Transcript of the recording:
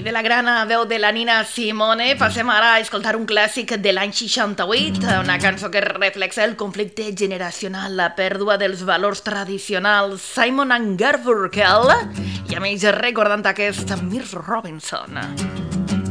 I de la gran veu de la Nina Simone passem ara a escoltar un clàssic de l'any 68, una cançó que reflexa el conflicte generacional, la pèrdua dels valors tradicionals. Simon and Garfunkel, i a més recordant aquest Miss Robinson.